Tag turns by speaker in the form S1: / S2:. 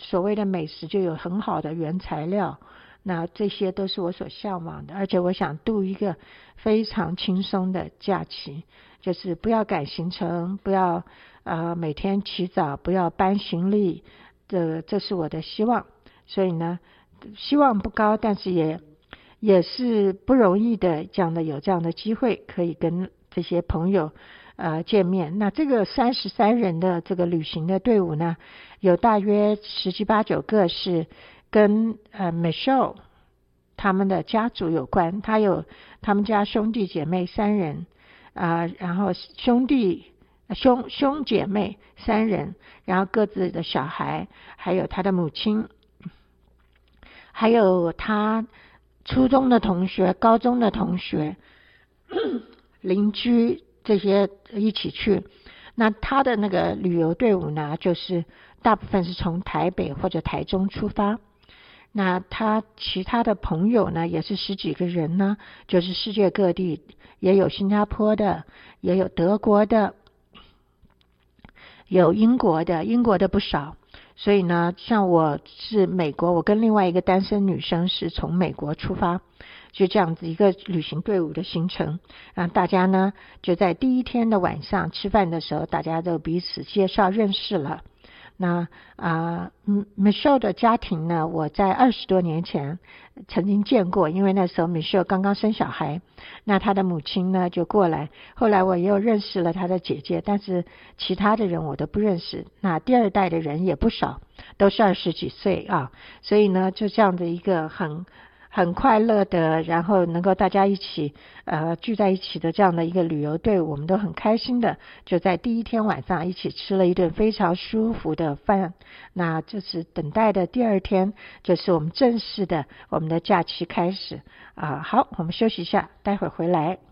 S1: 所谓的美食就有很好的原材料，那这些都是我所向往的，而且我想度一个非常轻松的假期，就是不要赶行程，不要每天起早，不要搬行李，这是我的希望。所以呢，希望不高，但是也是不容易的，有这样的机会可以跟这些朋友见面。那这个33人的这个旅行的队伍呢，有大约17、18、9个是跟Michelle 他们的家族有关，他们家兄弟姐妹3人然后兄姐妹3人，然后各自的小孩，还有他的母亲，还有他初中的同学、高中的同学、邻居，这些一起去。那他的那个旅游队伍呢，就是大部分是从台北或者台中出发。那他其他的朋友呢，也是10几个人呢，就是世界各地，也有新加坡的，也有德国的，有英国的不少。所以呢，像我是美国，我跟另外一个单身女生是从美国出发，就这样子一个旅行队伍的行程。大家呢就在第一天的晚上吃饭的时候，大家都彼此介绍认识了。那Michelle 的家庭呢，我在20多年前曾经见过，因为那时候 Michelle 刚刚生小孩，那她的母亲呢就过来，后来我也有认识了她的姐姐，但是其他的人我都不认识。那第2代的人也不少，都是20几岁所以呢就这样的一个很快乐的，然后能够大家一起聚在一起的这样的一个旅游队伍，我们都很开心的，就在第一天晚上一起吃了一顿非常舒服的饭。那就是等待的第2天，就是我们正式的我们的假期开始好，我们休息一下，待会儿回来。